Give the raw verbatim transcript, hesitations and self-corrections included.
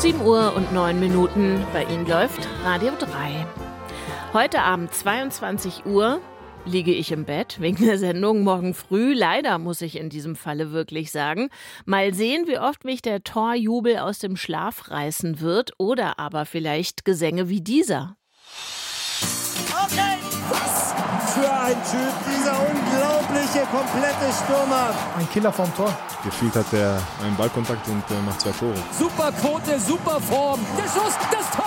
sieben Uhr und neun Minuten. Bei Ihnen läuft Radio drei. Heute Abend zweiundzwanzig Uhr liege ich im Bett wegen der Sendung morgen früh. Leider, muss ich in diesem Falle wirklich sagen. Mal sehen, wie oft mich der Torjubel aus dem Schlaf reißen wird oder aber vielleicht Gesänge wie dieser. Okay, was für ein Typ, dieser unglaubliche, komplette Stürmer. Ein Killer vom Tor. Gefühlt hat er einen Ballkontakt und äh, macht zwei Tore. Super Quote, super Form. Der Schuss, das Tor!